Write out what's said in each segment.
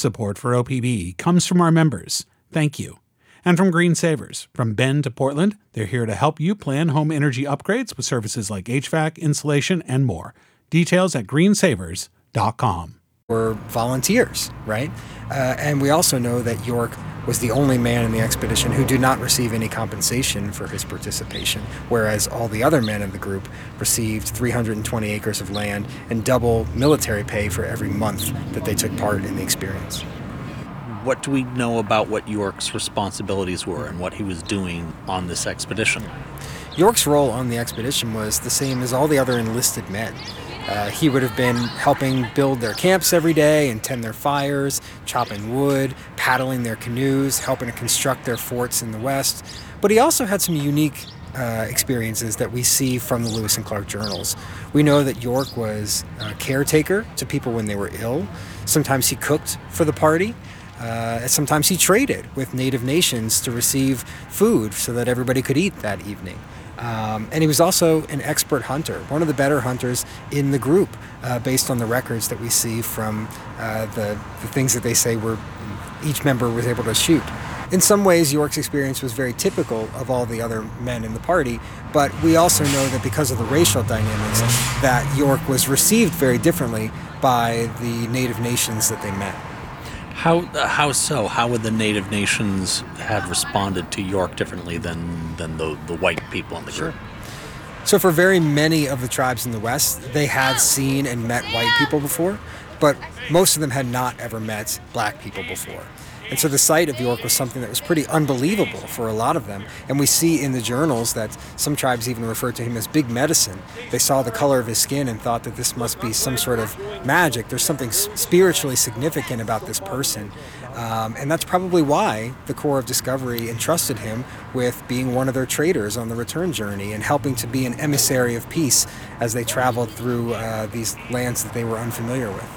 support for OPB comes from our members. Thank you. And from Green Savers. From Bend to Portland, they're here to help you plan home energy upgrades with services like HVAC, insulation, and more. Details at greensavers.com. Were volunteers, right? And we also know that York was the only man in the expedition who did not receive any compensation for his participation, whereas all the other men in the group received 320 acres of land and double military pay for every month that they took part in the experience. What do we know about what York's responsibilities were and what he was doing on this expedition? York's role on the expedition was the same as all the other enlisted men. He would have been helping build their camps every day and tend their fires, chopping wood, paddling their canoes, helping to construct their forts in the west. But he also had some unique experiences that we see from the Lewis and Clark journals. We know that York was a caretaker to people when they were ill. Sometimes he cooked for the party. Sometimes he traded with native nations to receive food so that everybody could eat that evening. And he was also an expert hunter, one of the better hunters in the group, based on the records that we see from the things that they say were each member was able to shoot. In some ways, York's experience was very typical of all the other men in the party, but we also know that because of the racial dynamics, that York was received very differently by the native nations that they met. How so? How would the native nations have responded to York differently than the white people in the group? Sure. So for very many of the tribes in the West, they had seen and met white people before, but most of them had not ever met black people before. And so the sight of York was something that was pretty unbelievable for a lot of them. And we see in the journals that some tribes even referred to him as Big Medicine. They saw the color of his skin and thought that this must be some sort of magic. There's something spiritually significant about this person. And that's probably why the Corps of Discovery entrusted him with being one of their traders on the return journey and helping to be an emissary of peace as they traveled through these lands that they were unfamiliar with.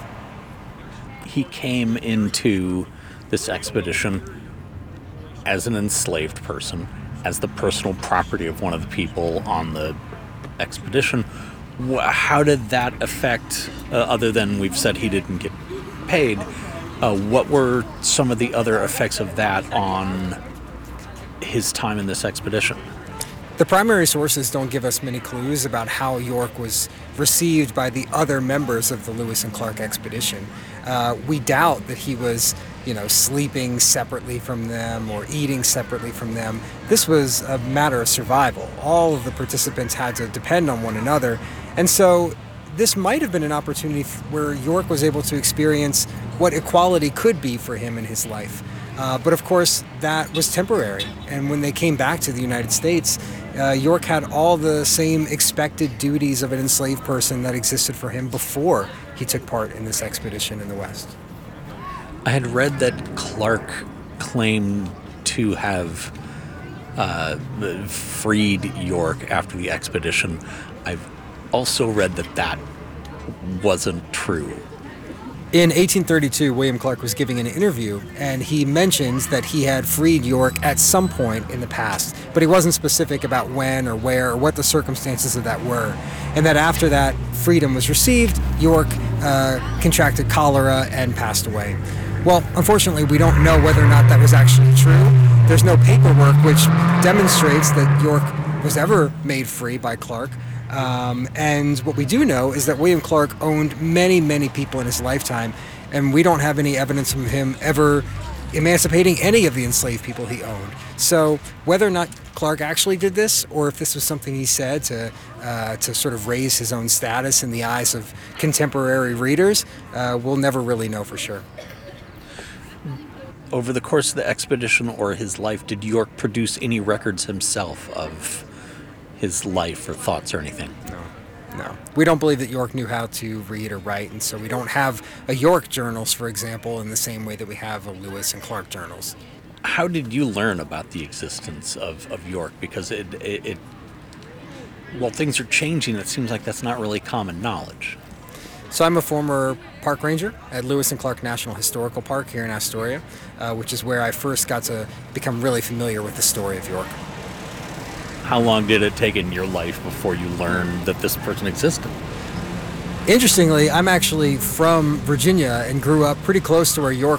He came into this expedition as an enslaved person, as the personal property of one of the people on the expedition. How did that affect, other than we've said he didn't get paid, what were some of the other effects of that on his time in this expedition? The primary sources don't give us many clues about how York was received by the other members of the Lewis and Clark expedition. We doubt that he was, sleeping separately from them or eating separately from them. This was a matter of survival. All of the participants had to depend on one another. And so this might have been an opportunity where York was able to experience what equality could be for him in his life. But of course, that was temporary. And when they came back to the United States, York had all the same expected duties of an enslaved person that existed for him before he took part in this expedition in the West. I had read that Clark claimed to have freed York after the expedition. I've also read that wasn't true. In 1832, William Clark was giving an interview, and he mentions that he had freed York at some point in the past, but he wasn't specific about when or where or what the circumstances of that were, and that after that freedom was received, York contracted cholera and passed away. Well, unfortunately, we don't know whether or not that was actually true. There's no paperwork which demonstrates that York was ever made free by Clark. And what we do know is that William Clark owned many, many people in his lifetime, and we don't have any evidence of him ever emancipating any of the enslaved people he owned. So whether or not Clark actually did this, or if this was something he said to sort of raise his own status in the eyes of contemporary readers, we'll never really know for sure. Over the course of the expedition or his life, did York produce any records himself of his life or thoughts or anything? No. We don't believe that York knew how to read or write, and so we don't have a York journals, for example, in the same way that we have a Lewis and Clark journals. How did you learn about the existence of York? Because while things are changing, it seems like that's not really common knowledge. So I'm a former park ranger at Lewis and Clark National Historical Park here in Astoria, which is where I first got to become really familiar with the story of York. How long did it take in your life before you learned that this person existed? Interestingly, I'm actually from Virginia and grew up pretty close to where York